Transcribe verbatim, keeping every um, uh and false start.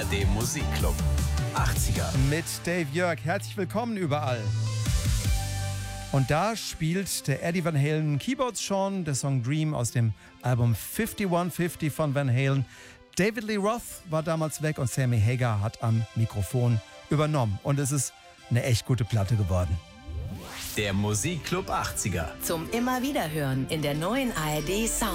D Musikclub achtziger. Mit Dave Jörg. Herzlich willkommen überall. Und da spielt der Eddie Van Halen Keyboards schon, der Song Dream aus dem Album einundfünfzig fünfzig von Van Halen. David Lee Roth war damals weg und Sammy Hagar hat am Mikrofon übernommen. Und es ist eine echt gute Platte geworden. Der Musikclub achtziger. Zum immer wieder hören in der neuen A R D Sound